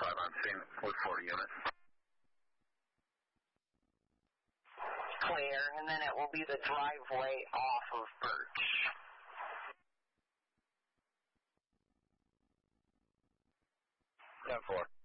on scene with 40 units. Clear, and then it will be the driveway off of Birch. 10-4.